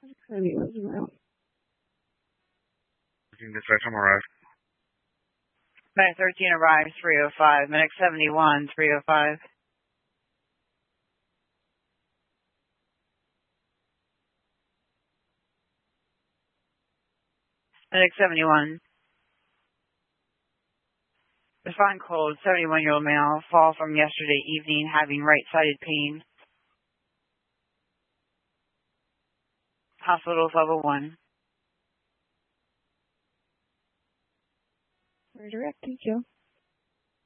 Dispatch, I'm arrived. Medic 13 arrived, 305. Medic 71, 305. Medic 71. Define cold, 71-year-old male, fall from yesterday evening, having right-sided pain. Hospital's level 1. Redirect, thank you.